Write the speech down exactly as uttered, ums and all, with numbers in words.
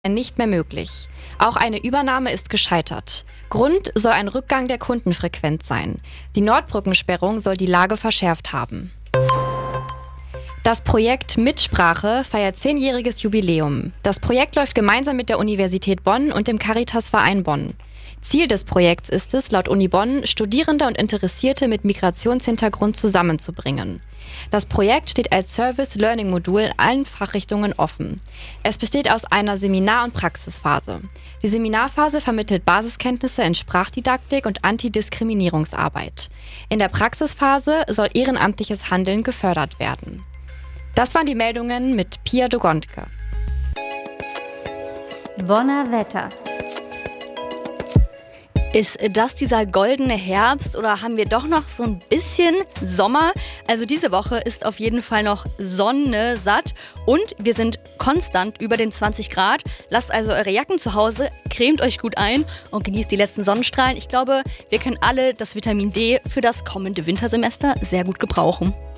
nicht mehr möglich. Auch eine Übernahme ist gescheitert. Grund soll ein Rückgang der Kundenfrequenz sein. Die Nordbrückensperrung soll die Lage verschärft haben. Das Projekt Mitsprache feiert zehnjähriges Jubiläum. Das Projekt läuft gemeinsam mit der Universität Bonn und dem Caritasverein Bonn. Ziel des Projekts ist es, laut Uni Bonn, Studierende und Interessierte mit Migrationshintergrund zusammenzubringen. Das Projekt steht als Service-Learning-Modul allen Fachrichtungen offen. Es besteht aus einer Seminar- und Praxisphase. Die Seminarphase vermittelt Basiskenntnisse in Sprachdidaktik und Antidiskriminierungsarbeit. In der Praxisphase soll ehrenamtliches Handeln gefördert werden. Das waren die Meldungen mit Pia Dogontke. Bonner Wetter. Ist das dieser goldene Herbst oder haben wir doch noch so ein bisschen Sommer? Also diese Woche ist auf jeden Fall noch Sonne satt und wir sind konstant über den zwanzig Grad. Lasst also eure Jacken zu Hause, cremt euch gut ein und genießt die letzten Sonnenstrahlen. Ich glaube, wir können alle das Vitamin D für das kommende Wintersemester sehr gut gebrauchen.